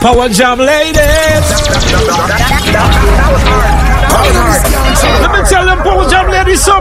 Power Jam ladies. Let me tell them Power Jam ladies something.